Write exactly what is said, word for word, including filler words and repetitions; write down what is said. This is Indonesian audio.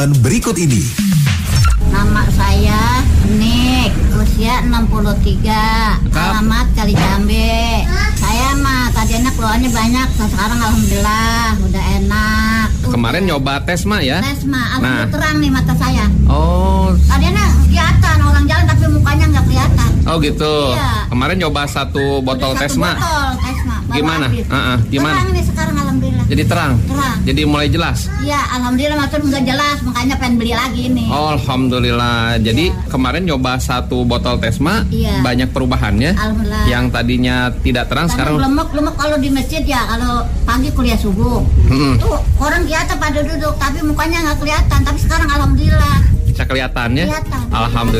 Berikut ini. Nama saya Nik, usia enam puluh tiga, alamat Kalijambe. Saya mah tadinya keluarnya banyak, sekarang alhamdulillah udah enak. Kemarin nyoba tes mah ya? Tes mah, Nah. alhamdulillah terang nih mata saya. Oh, Tadinya kelihatan orang jalan tapi mukanya nggak kelihatan. oh gitu. Iya. Kemarin nyoba satu botol Udah tes satu mah. botol tes mah. baru Gimana? habis. Uh-uh, gimana? Terang nih sekarang alhamdulillah. Jadi terang. Terang. Jadi mulai jelas. Iya, alhamdulillah maksud nggak jelas, makanya pengen beli lagi nih. Oh, alhamdulillah. Jadi Iya. kemarin nyoba satu botol tesma, Iya. banyak perubahannya. Alhamdulillah. Yang tadinya tidak terang Karena sekarang. lemek-lemek kalau di masjid ya, kalau pagi kuliah subuh. Mm-mm. Tuh orang kelihatan pada duduk, tapi mukanya nggak kelihatan. Tapi sekarang alhamdulillah Bisa kelihatannya. kelihatan. Alhamdulillah.